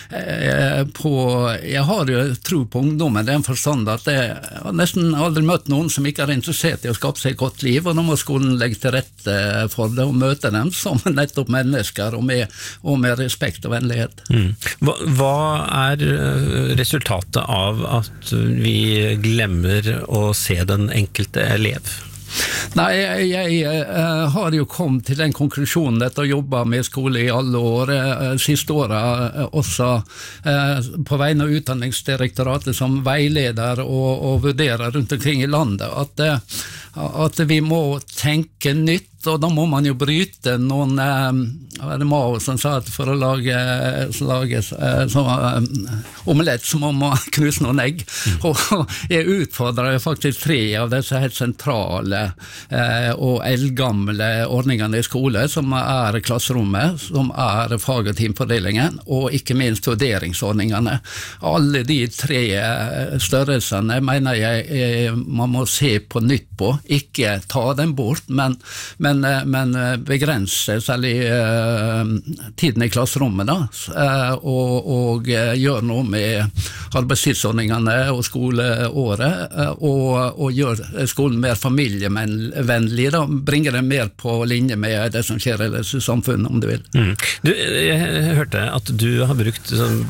eh, på jeg har jo tro på ungdommen, det er en forstand at jeg har nesten aldri møtt noen som ikke er interessert i å skape seg et godt liv, og nå må skolen legge til rette for det og møte dem som nettopp mennesker og med, og med respekt og vennlighet. Mm. Hva, hva er resultatet av at vi glemmer å se den enkelte elev? Nei, jeg, jeg uh, har jo kommet til den konklusjonen etter å jobbe med skole i alle år, uh, siste året uh, også uh, på vegne av Utdanningsdirektoratet som veileder og, og vurderer rundt omkring i landet, at, uh, at vi må tenke nytt, og da må man jo bryte noen eh, det Mao som sa at for å lage, lage eh, så, eh, omelett så må man knuse noen egg, mm. og jeg utfordrer faktisk tre av disse helt sentrale eh, og eldgamle ordningene i skole, som er klasserommet, som er fag- og teamfordelingen, og ikke minst vurderingsordningene. Alle de tre størrelsene mener jeg eh, man må se på nytt på, ikke ta dem bort, men, men Men, men begrense særlig uh, tiden i klasserommet da, uh, og, og uh, gjøre noe med arbeidstidsordningene og skoleåret, uh, og, og gjøre skolen mer familievennlig, da, bringe det mer på linje med det som skjer i samfunnet, om du vil. Mm. Du, jeg hørte at du har brukt sånn,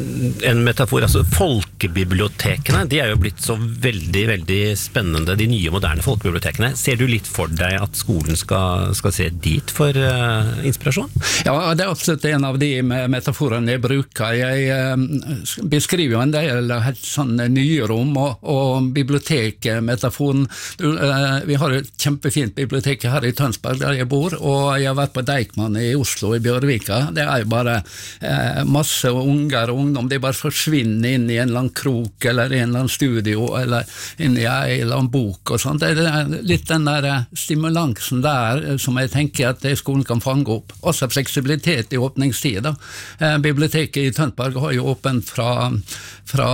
en metafor, altså folkebibliotekene, de er jo blitt så veldig, veldig spennende, de nye moderne folkebibliotekene. Ser du litt for deg at skolen skal Skal, skal se dit for uh, inspirasjon? Ja, det er absolutt en av de metaforene jeg bruker. Jeg uh, beskriver jo en del helt sånn nye rom og, og bibliotekmetaforen. Uh, vi har et kjempefint bibliotek her i Tønsberg der jeg bor, og jeg har vært på Deichman i Oslo, i Bjørvika. Det er jo bare uh, masse unger og ungdom, de bare forsvinner inn i en eller annen krok, eller i en eller annen studio, eller inn i en eller annen bok og sånt. Det er litt den der stimulansen der der som jeg tenker at skolen kan fange opp. Også fleksibilitet i åpningstida. Biblioteket i Tønsberg har jo åpent fra, fra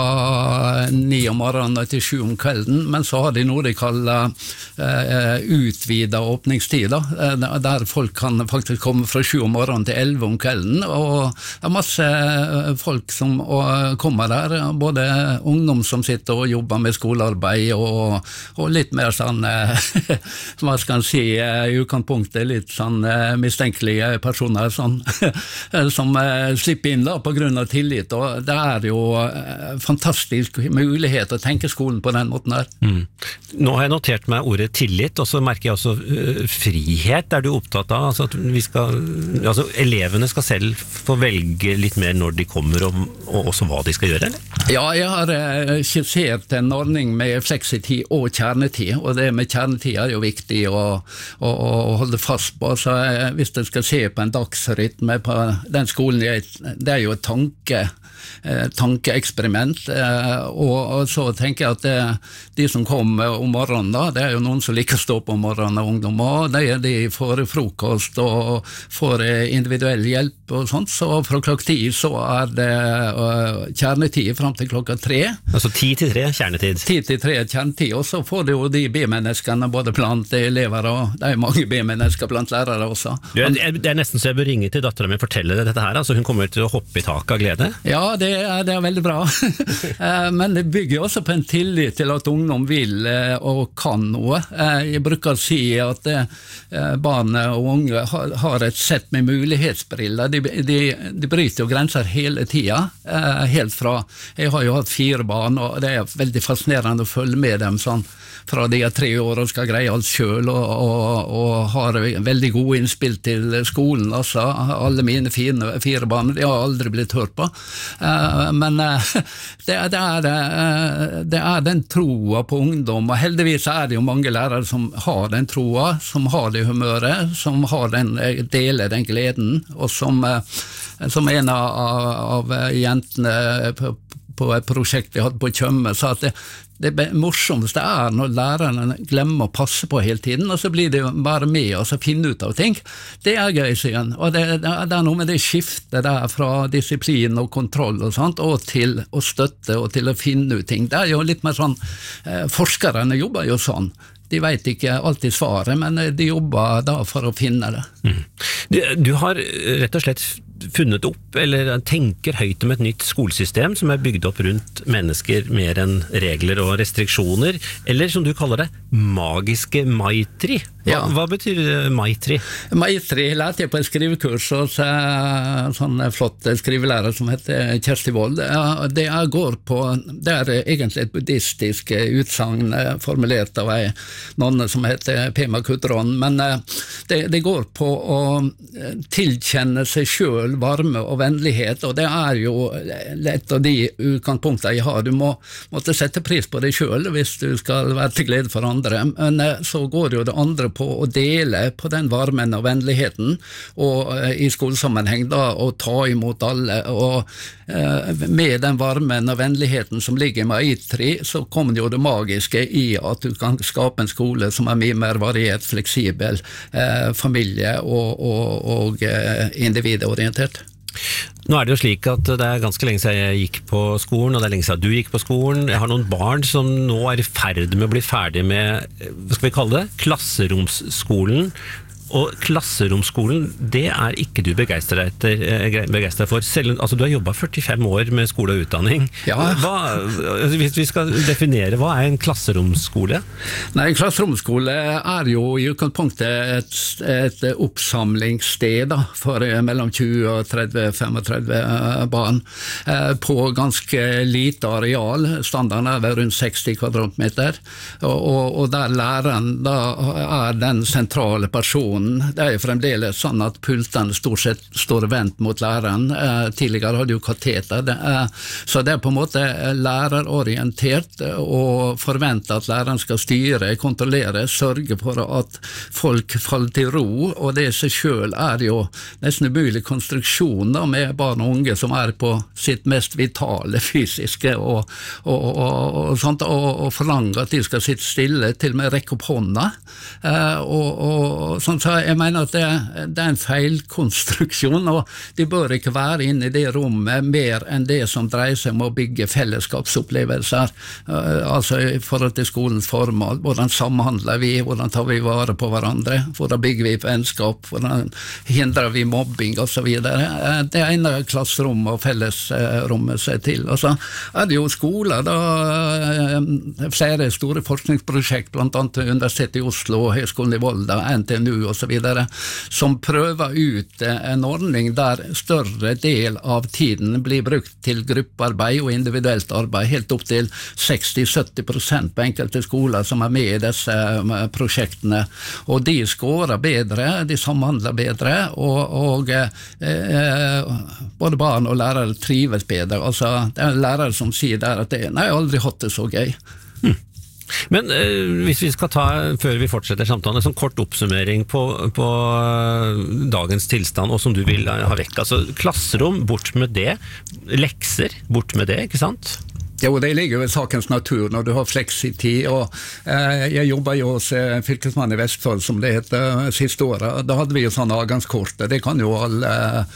ni om morgenen til sju om kvelden, men så har de noe de kaller uh, utvida åpningstida, uh, der folk kan faktisk komme fra sju om morgenen til elleve om kvelden, og det er masse folk som uh, kommer der, både ungdom som sitter og jobber med skolearbeid, og, og litt mer sånn, uh, hva skal man si, uh, i utgangspunktet litt sånn uh, mistenkelige personer sånn, som uh, slipper inn da, på grunn av tillit, og det er jo uh, fantastisk mulighet å tenke skolen på den måten her. Mm. Nå har jeg notert meg ordet tillit, og så merker jeg også uh, frihet, er du opptatt av, altså at vi skal, altså elevene skal selv få velge litt mer når de kommer, og, og også hva de skal gjøre, eller? Ja, jeg har uh, skissert en ordning med fleksitid og kjernetid, og det med kjernetid er jo viktig å, å, å holde fast på, så uh, hvis jeg skal se på en dagsrytme på den skolen, jeg, det er jo et tanke, eh, tankeeksperiment, eh, og, og så tenker jeg at det, de som kommer om morgenen da, det er jo noen som liker å stå på om morgenen og ungdom, og de, de får frokost og får individuell hjelp og sånt, så fra klokka ti så er det uh, kjernetid frem til klokka tre. Altså ti til tre kjernetid? ti til tre kjernetid, og så får det jo de B-menneskene både blant elever, og det er mange B-mennesker blant lærere også. Det er, det er nesten så jeg bør ringe til datteren min og fortelle deg dette her, altså hun kommer til å hoppe i taket av glede? Ja, det er, det er veldig bra. Men det bygger også på en tillit til at ungdom vil og kan noe. Jeg bruker å si at barn og unge har et sett med mulighetsbriller. De, de, de bryter jo grenser hele tiden, helt fra, jeg har jo hatt fire barn, og det er veldig fascinerende å følge med dem sånn, fra de er tre år og skal greie alt selv, og, og, og har veldig gode innspill til skolen, altså. Alle mine fine, fire barn, de har aldri blitt hørt på. Uh, men uh, det, det, er, uh, det er den troa på ungdom, og heldigvis er det jo mange lærere som har den troa, som har det humøret, som har den, deler den gleden, og som, uh, som en av, av jentene på, på et prosjekt jeg hadde på Tjøme, sa at det, det morsomste er når lærerne glemmer å passe på hele tiden, og så blir de bare med og så finne ut av ting. Det er gøy, sier han. Og det, det er noe med det skiftet der fra disiplin og kontroll og sånt, og til å støtte og til å finne ut ting. Det er jo litt mer sånn, eh, forskerne jobber jo sånn. De vet ikke alltid svaret, men de jobber da for å finne det. Mm. Du, du har rett og slett funnet opp, eller tenker høyt om et nytt skolesystem som er bygd opp rundt mennesker mer enn regler og restriksjoner, eller som du kaller det, magiske Maitri. Hva, ja. Hva betyr Maitri? Maitri lærte jeg på et skrivekurs hos en sånn flott skrivelærer som heter Kjersti Wold. Det går på, det er egentlig et buddhistisk utsagn formulert av en nonne som heter Pema Kudron, men det, det går på å tilkjenne seg selv varme og vennlighet, og det er jo et av de utgangspunktene jeg har. Du må måtte sette pris på deg selv hvis du skal være til glede for andre, men så går jo det andre på å dele på den varmen og vennligheten, og i skolesammenheng da, å ta imot alle, og med den varmen og vennligheten som ligger i Maitri, så kommer jo det magiske i at du kan skape en skole som er mye mer variert, fleksibel, eh, familie og, og, og eh, individorientert. Nå er det jo slik at det er ganske lenge siden jeg gikk på skolen, og det er lenge siden du gikk på skolen. Jeg har noen barn som nå er i ferd med å bli ferdig med, hva skal vi kalle det, klasseromsskolen. Og klasseromsskolen, det er ikke du begeistret, begeistret for. Selv, altså, du har jobbet førtifem år med skole og utdanning. Ja. Hva, hvis vi skal definere, hva er en klasseromsskole? Nei, en klasseromsskole er jo i utgangspunktet et, et oppsamlingssted da, for mellom tjue og tretti til femogtretti barn eh, på ganske lite areal. Standarden er rundt seksti kvadratmeter, og, og, og der læreren da er den sentrale personen konstruksjonen. Det er jo fremdeles sånn at pultene stort sett står vendt mot læreren. Eh, tidligere hadde jo kateter. Det er, så det er på en måte lærerorientert og forventer at læreren skal styre, kontrollere, sørge for at folk faller til ro, og det i seg selv er jo nesten umulig konstruksjon da, med barn og unge som er på sitt mest vitale fysiske og, og, og, og, sånt, og, og forlanger at de skal sitte stille, til og med rekke opp hånda. Eh, og, og sånt, så jeg mener at det, det er en feilkonstruksjon, og de bør ikke være inne i det rommet mer enn det som dreier seg om å bygge fellesskapsopplevelser, eh, altså i forhold til skolens formål. Hvordan samhandler vi, hvordan tar vi vare på hverandre, hvordan bygger vi vennskap, hvordan hindrer vi mobbing og så videre. Eh, det egner klasserom og fellesrommet seg til. Og så er det jo skoler, da, eh, flere store forskningsprosjekt, blant annet Universitetet i Oslo, Høgskolen i Volda, N T N U og så videre, som prøver ut en ordning der større del av tiden blir brukt til gruppearbeid og individuelt arbeid, helt opp til seksti til sytti prosent på enkelte skoler som er med i disse prosjektene. Og de skårer bedre, de samhandler bedre, og, og eh, både barn og lærere trives bedre. Altså, det er lærere som sier der at det, nei, jeg har aldri hatt det så gøy. Hmm. Men eh, hvis vi skal ta, før vi fortsetter samtalen, en sånn kort oppsummering på, på dagens tilstand, og som du vil ha vekk. Altså, klasserom, bort med det. Lekser, bort med det, ikke sant? Jo, det ligger jo i sakens natur når du har fleksitid, og eh, jeg jobber jo hos eh, fylkesmann i Vestfold, som det heter, siste året. Da hadde vi jo sånne avgangskort, det kan jo alle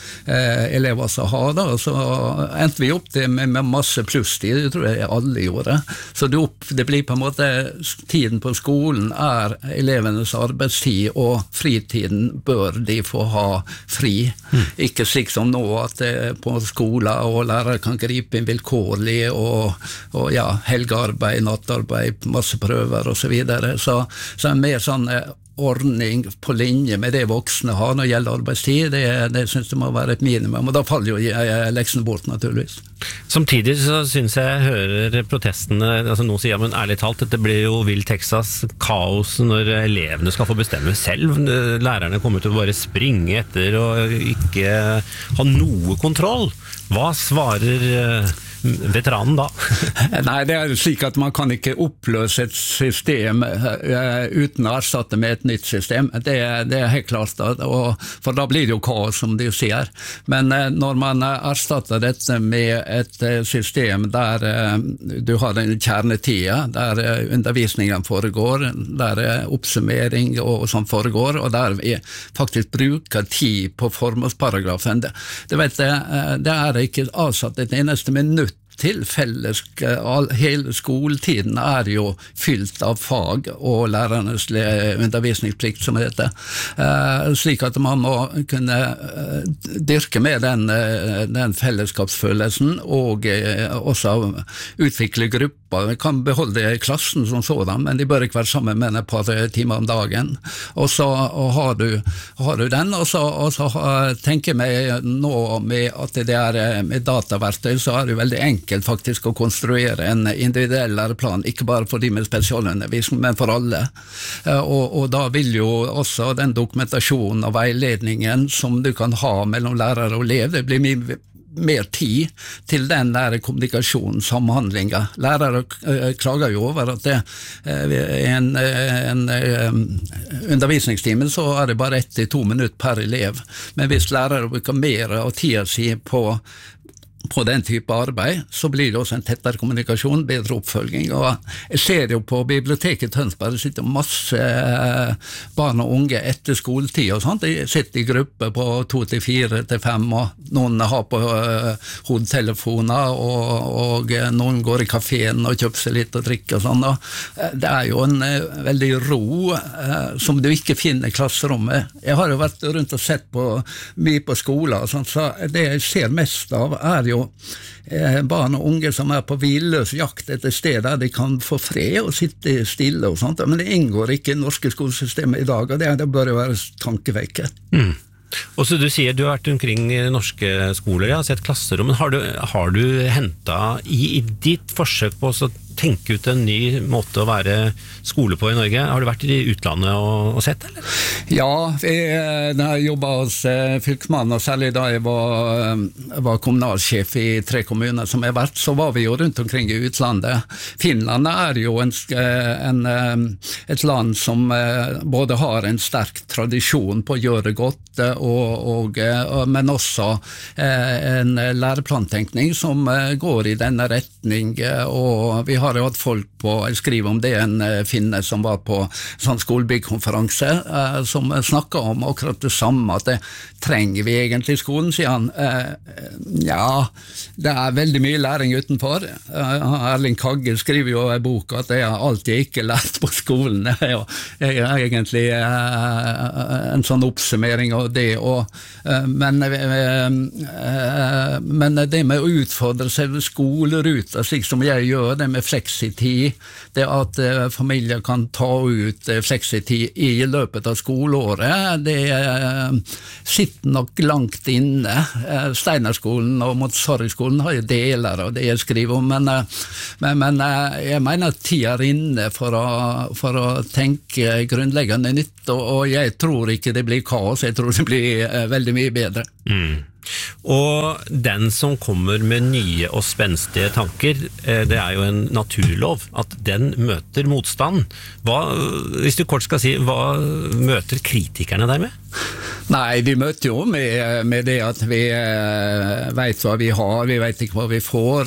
eh, elever også ha, da, og så endte vi opp det med, med masse plusstid, det tror jeg alle gjorde. Så det, opp, det blir på en måte, tiden på skolen er elevenes arbeidstid, og fritiden bør de få ha fri. Mm. Ikke slik som nå, at eh, på skoler og lærere kan gripe inn vilkårlig, og og ja, helgearbeid, nattarbeid, masse prøver og så videre. Så, så en mer sånn ordning på linje med det voksne har når det gjelder arbeidstid, det, det synes jeg må være et minimum, og da faller jo leksene bort naturligvis. Samtidig så synes jeg jeg hører protestene, altså noen sier, men ærlig talt, dette blir jo Vill Texas kaos når elevene skal få bestemme selv. Lærerne kommer til å bare springe etter og ikke ha noe kontroll. Hva svarer veteranen da? Nei, det er jo slik at man kan ikke oppløse et system uh, uten å erstatte med et nytt system. Det, det er helt klart, da, og, for da blir det jo kaos, som du sier. Men uh, når man erstatter dette med et uh, system der uh, du har en kjernetida, der uh, undervisningen foregår, der uh, oppsummering og, og sånn foregår, og der vi faktisk bruker tid på formålsparagrafen. Det, det, vet jeg, uh, det er ikke avsatt et eneste minutt til felles, hele skoletiden er jo fylt av fag og lærernes undervisningsplikt som heter, uh, slik at man må kunne uh, dyrke med den, uh, den fellesskapsfølelsen og uh, også utvikle grupper. Vi kan beholde klassen som sådan, men de bør ikke være sammen med et par timer om dagen. Og så og har, du, har du den, og så, og så tenker jeg meg nå med at det er med dataverktøy, så er det veldig enkelt faktisk å konstruere en individuell læreplan, ikke bare for de med spesialundervisning, men for alle. Og, og da vil jo også den dokumentasjonen og veiledningen som du kan ha mellom lærere og elev, det blir mye mer tid til den der kommunikasjonen, samhandlinga. Lærere uh, klager jo over at det uh, en, en uh, undervisningstime så er det bare ett til to minutter per elev. Men hvis lærere bruker mer av tida si på på den type arbeid, så blir det også en tettere kommunikasjon, bedre oppfølging, og jeg ser jo på biblioteket i Tønsberg, det sitter masse barn og unge etter skoletid og sånt, de sitter i grupper på to til fire til fem, og noen har på uh, hodetelefoner, og, og noen går i kaféen og kjøper seg litt og drikker og sånn, og uh, det er jo en uh, veldig ro uh, som du ikke finner i klasserommet. Jeg har jo vært rundt og sett på mye på skoler, og sånt, så det jeg ser mest av er jo jo eh, barn og unge som er på hvilløs jakt etter sted der de kan få fred og sitte stille og sånt, men det inngår ikke i norske skolesystemet i dag, og det, det bør jo være tankevekke. Mm. Og så du sier du har vært omkring norske skoler, jeg har sett klasserom, men har du, har du hentet i, i ditt forsøk på å tenke ut en ny måte å være skole på i Norge? Har du vært i utlandet og, og sett, eller? Ja, jeg, da jeg jobbet hos eh, fylkesmannen, og særlig da jeg var, var kommunalsjef i tre kommuner som jeg har vært, så var vi jo rundt omkring i utlandet. Finland er jo en, en, et land som både har en sterk tradisjon på å gjøre det godt, og, og, men også en læreplantenkning som går i denne retning, og vi har jo hatt folk på, jeg skriver om det, en finne som var på sånn skolebyggkonferanse, som snakket om akkurat det samme, at det trenger vi egentlig i skolen, sier han. Ja, det er veldig mye læring utenfor. Erling Kagge skriver jo i boka at jeg har alltid ikke lært på skolen. Det er jo egentlig en sånn oppsummering av det, og, men, men det med å utfordre selve skoleruta, slik som jeg gjør, det med fleksitid, det at familier kan ta ut fleksitid i løpet av skoleåret, det sitter nok langt inne. Steinerskolen og Montessori-skolen har jo deler av det jeg skriver om, men, men, men jeg mener at tid er inne for å, for å tenke grunnleggende nytt, og, og jeg tror ikke det blir kaos, jeg tror det blir eh, veldig mye bedre. Mm. Og den som kommer med nye og spenstige tanker, det er jo en naturlov, at den møter motstand. Hva, hvis du kort skal si, hva møter kritikerne der med? Nei, vi møter jo med, med det at vi eh, vet hva vi har, vi vet ikke hva vi får.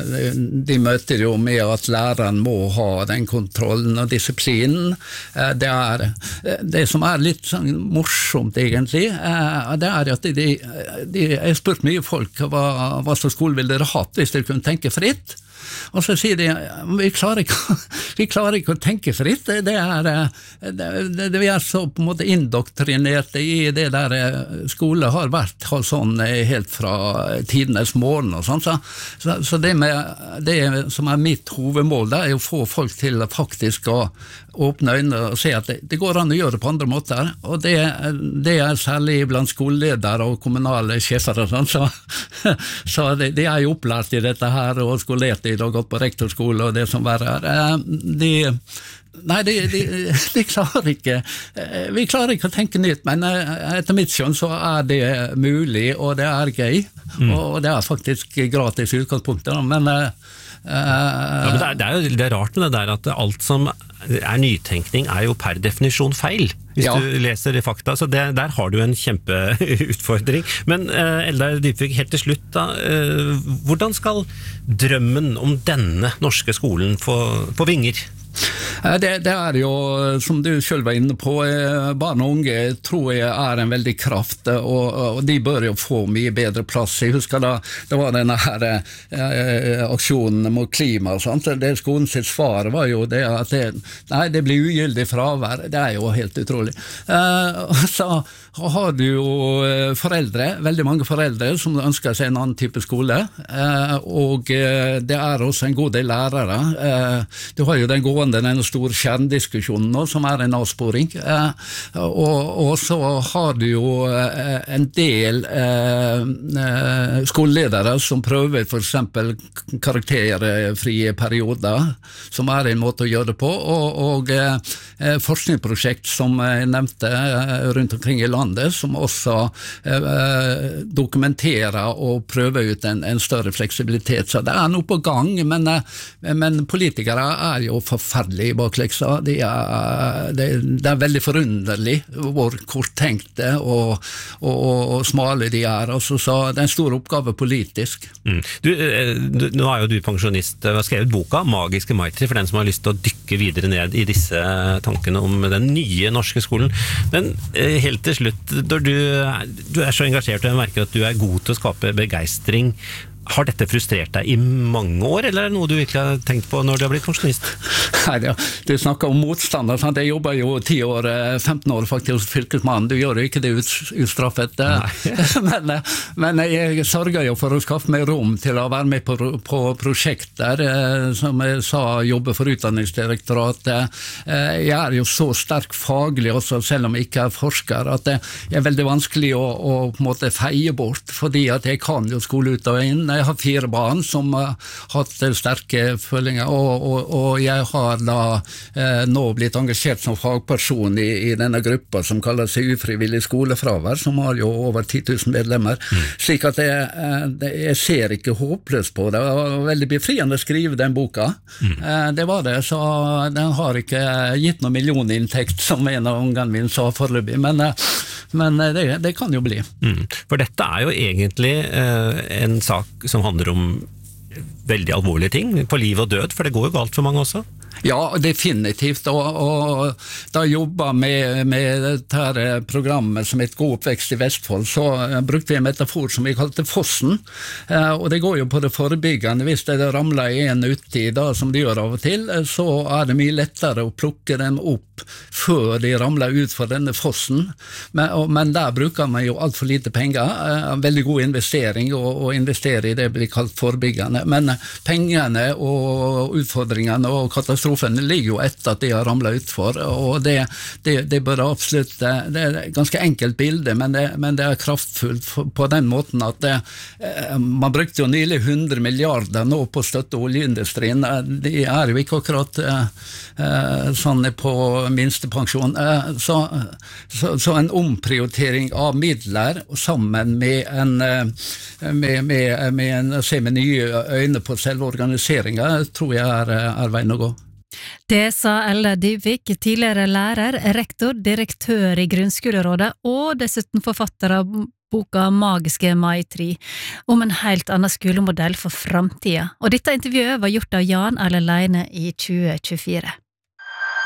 De møter jo med at læreren må ha den kontrollen og disiplinen. Det er det som er litt sånn morsomt egentlig, det er at de, de, jeg har spurt mye folk hva, hva slags skole vil dere hatt hvis dere kunne tenke fritt. Og så sier de, vi klarer ikke, vi klarer ikke å tenke fritt, det er, det, det, vi er så på en måte indoktrinerte i det der skole har vært sånn helt fra tidenes morgen og sånn, så, så, så det, med, det som er mitt hovedmål, det er å få folk til faktisk å åpne øynene og se at det, det går an å gjøre det på andre måter, og det, det er særlig blant skoleledere og kommunale sjefer og sånn, så, så de, de er jo opplært i dette her og skolert i det og gått på rektorskole og det som verre er. De, nei, de, de, de klarer ikke, vi klarer ikke å tenke nytt, men etter mitt skjønn så er det mulig, og det er gøy, mm. og det er faktisk gratis i utgangspunktet, men Uh, ja, men det, er, det er jo det er rart med det der at alt som er nytenkning er jo per definisjon feil, hvis ja. du leser i fakta, så det, der har du en kjempeutfordring. Men uh, Eldar Dybvik, helt til slutt da, uh, hvordan skal drømmen om denne norske skolen få, få vinger? Det, det er jo, som du selv var inne på, barn og unge tror jeg er en veldig kraft, og, og de bør jo få mye bedre plass. Jeg husker da det var denne her eh, aksjonen mot klima og sånt, det skolen sitt svar var jo det at det, nei, det blir ugyldig fravær, det er jo helt utrolig. Eh, så har du jo foreldre, veldig mange foreldre som ønsker seg en annen type skole, eh, og det er også en god del lærere. Eh, du har jo den gående denne store kjerndiskusjonen nå, som er en avsporing, eh, og, og så har du jo eh, en del eh, skoleledere som prøver for eksempel karakterfrie perioder, som er en måte å gjøre det på, og, og eh, forskningsprosjekt som jeg nevnte eh, rundt omkring i landet, som også eh, dokumenterer og prøver ut en, en større fleksibilitet, så det er noe på gang, men, eh, men politikere er jo forferdelig bakleksa. De er, det, det er veldig forunderlig hvor korttenkte og, og, og smale de er. Altså, så det er en stor oppgave politisk. Mm. Du, du, nå er jo du pensjonist, du har skrevet boka Magiske Maitri for den som har lyst til å dykke videre ned i disse tankene om den nye norske skolen. Men helt til slutt, når du, du er så engasjert og jeg merker at du er god til å skape begeistring, har dette frustrert deg i mange år, eller er det noe du virkelig har tenkt på når du har blitt pensjonist? Nei, ja, du snakker om motstander, sant? Jeg jobber jo ti år, femten år faktisk hos fylkesmannen, du gjør jo ikke det utstraffet, men, men jeg sørger jo for å skaffe meg rom til å være med på, på prosjekter, som jeg sa, jobbe for Utdanningsdirektoratet. Jeg er jo så sterk faglig også, selv om jeg ikke er forsker, at det er veldig vanskelig å, å på en måte feie bort, fordi at jeg kan jo skole ut og inn. jeg har fire barn som har hatt sterke følinger, og, og, og jeg har da eh, nå blitt engasjert som fagperson i, i denne gruppa som kaller seg ufrivillig skolefravær, som har jo over ti tusen medlemmer, mm. slik at jeg, jeg ser ikke håpløst på det. Det var veldig befriende å skrive den boka. Mm. Det var det, så den har ikke gitt noen millioninntekt, som en av ungene mine sa foreløpig, men, men det, det kan jo bli. Mm. For dette er jo egentlig eh, en sak som handler om veldig alvorlige ting, på liv og død, for det går jo galt for mange også. Ja, definitivt, og, og da jeg jobbet med, med dette programmet som et god oppvekst i Vestfold, så brukte vi en metafor som vi kalte fossen, eh, og det går jo på det forebyggende. Hvis det ramler en uti da, som det gjør av og til, så er det mye lettere å plukke dem opp før de ramler ut for denne fossen, men, og, men der bruker man jo alt for lite penger, eh, veldig god investering å, å investere i det blir kalt forebyggende, men pengene og utfordringene og katastrofen ligger jo etter at de har ramlet utfor, og det, det, det bør absolutt, det er et ganske enkelt bilde, men det, men det er kraftfullt på den måten at det, man brukte jo nylig hundre milliarder nå på å støtte oljeindustrien, de er jo ikke akkurat sånn på minstepensjon, så, så, så en omprioritering av midler sammen med en, med, med, med en se med nye øyne på selve organiseringen, tror jeg er, er veien å gå. Det sa Ella Dybvik, tidligere lærer, rektor, direktør i Grunnskolerådet og dessuten forfatter av boka Magiske Mai-tri, om en helt annen skolemodell for fremtiden. Og dette intervjuet var gjort av Jan Erlend Leine i tjue tjuefire.